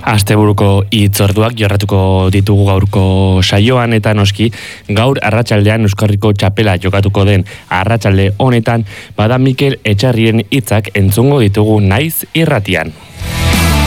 Asteburuko hitzorduak jorratuko ditugu gaurko saioan eta noski gaur arratsaldean Euskarriko txapela jokatuko den arratsalde honetan bada Mikel Etxarrien hitzak entzungo ditugu Naiz irratian.